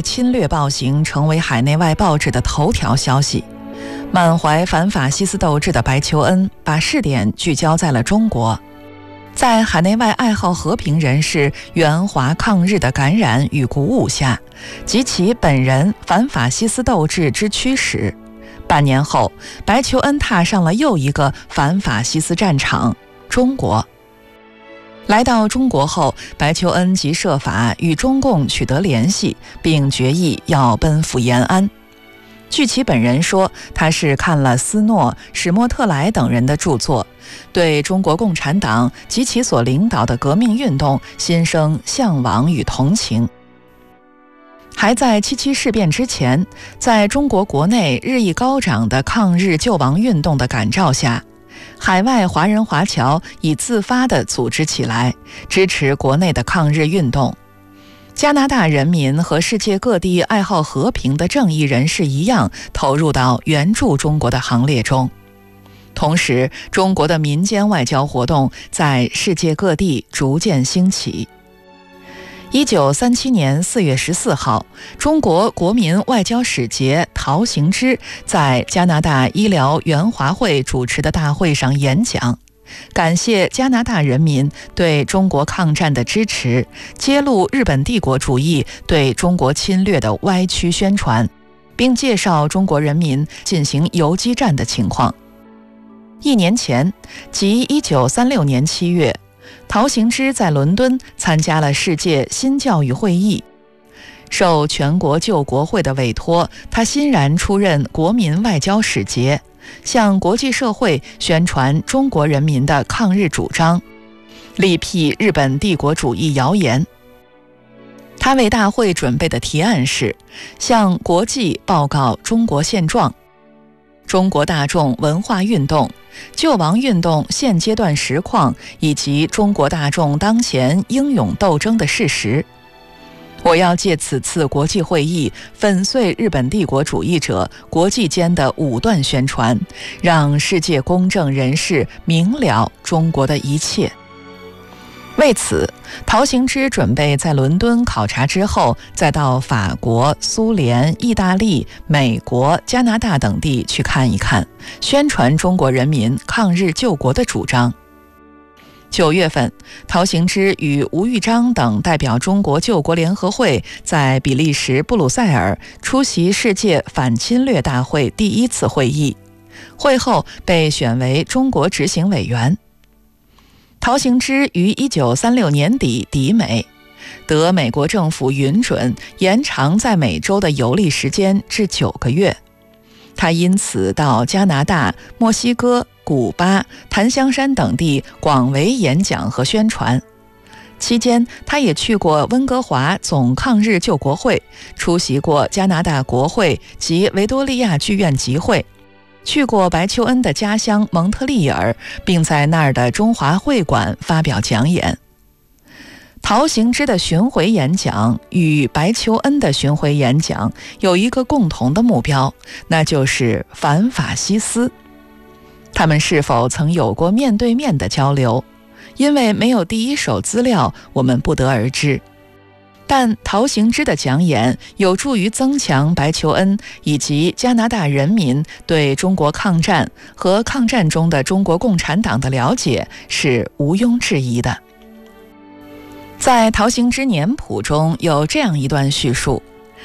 侵略暴行成为海内外报纸的头条消息。满怀反法西斯斗志的白求恩把视点聚焦在了中国，在海内外爱好和平人士援华抗日的感染与鼓舞下，及其本人反法西斯斗志之驱使，半年后，白求恩踏上了又一个反法西斯战场——中国。来到中国后，白求恩即设法与中共取得联系，并决意要奔赴延安。据其本人说，他是看了斯诺、史莫特莱等人的著作，对中国共产党及其所领导的革命运动心生向往与同情。还在7·7事变之前，在中国国内日益高涨的抗日救亡运动的感召下，海外华人华侨已自发地组织起来，支持国内的抗日运动。加拿大人民和世界各地爱好和平的正义人士一样，投入到援助中国的行列中。同时，中国的民间外交活动在世界各地逐渐兴起。1937年4月14号，中国国民外交使节陶行知在加拿大医疗援华会主持的大会上演讲，感谢加拿大人民对中国抗战的支持，揭露日本帝国主义对中国侵略的歪曲宣传，并介绍中国人民进行游击战的情况。1年前，即1936年7月，陶行知在伦敦参加了世界新教育会议。受全国救国会的委托，他欣然出任国民外交使节，向国际社会宣传中国人民的抗日主张，力辟日本帝国主义谣言。他为大会准备的提案是向国际报告中国现状、中国大众文化运动、救亡运动现阶段实况以及中国大众当前英勇斗争的事实。我要借此次国际会议粉碎日本帝国主义者国际间的武断宣传，让世界公正人士明了中国的一切。为此，陶行知准备在伦敦考察之后，再到法国、苏联、意大利、美国、加拿大等地去看一看，宣传中国人民抗日救国的主张。9月份，陶行知与吴玉章等代表中国救国联合会在比利时布鲁塞尔出席世界反侵略大会第1次会议，会后被选为中国执行委员。陶行知于1936年底抵美，得美国政府允准延长在美洲的游历时间至9个月。他因此到加拿大、墨西哥、古巴、檀香山等地广为演讲和宣传。期间，他也去过温哥华总抗日救国会，出席过加拿大国会及维多利亚剧院集会，去过白求恩的家乡蒙特利尔，并在那儿的中华会馆发表讲演。陶行知的巡回演讲与白求恩的巡回演讲有一个共同的目标，那就是反法西斯。他们是否曾有过面对面的交流？因为没有第一手资料，我们不得而知。但陶行知的讲演有助于增强白求恩以及加拿大人民对中国抗战和抗战中的中国共产党的了解，是毋庸置疑的。在陶行知年谱中有这样一段叙述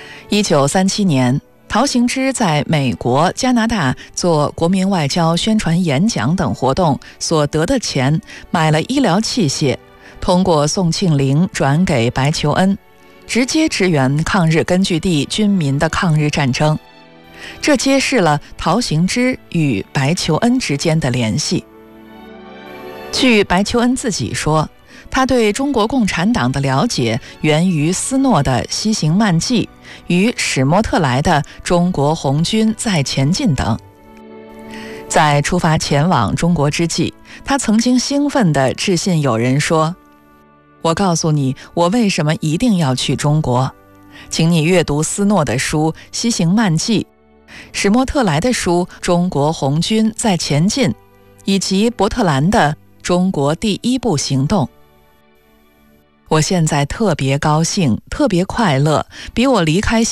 ：1937年，陶行知在美国、加拿大做国民外交宣传演讲等活动所得的钱，买了医疗器械，通过宋庆龄转给白求恩，直接支援抗日根据地军民的抗日战争。这揭示了陶行知与白求恩之间的联系。据白求恩自己说，他对中国共产党的了解源于斯诺的《西行漫记》与史莫特莱的《中国红军再前进》等。在出发前往中国之际，他曾经兴奋地致信友人说：“我告诉你，我为什么一定要去中国，请你阅读斯诺的书《西行漫记》，史莫特莱的书《中国红军再前进》，以及伯特兰的《中国第一步行动》。我现在特别高兴，特别快乐，比我离开